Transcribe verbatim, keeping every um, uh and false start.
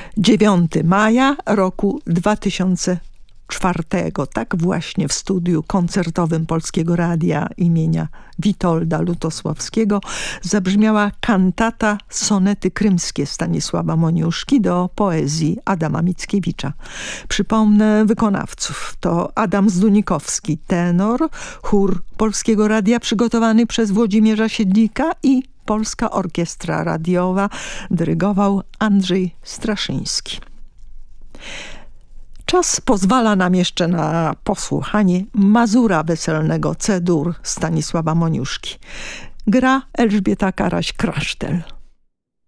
dziewiątego maja roku dwa tysiące czwartego. Tak właśnie w studiu koncertowym Polskiego Radia imienia Witolda Lutosławskiego zabrzmiała kantata Sonety krymskie Stanisława Moniuszki do poezji Adama Mickiewicza. Przypomnę wykonawców. To Adam Zdunikowski, tenor, chór Polskiego Radia przygotowany przez Włodzimierza Siedlika i Polska Orkiestra Radiowa, dyrygował Andrzej Straszyński. Czas pozwala nam jeszcze na posłuchanie Mazura weselnego C-dur Stanisława Moniuszki. Gra Elżbieta Karaś-Krasztel.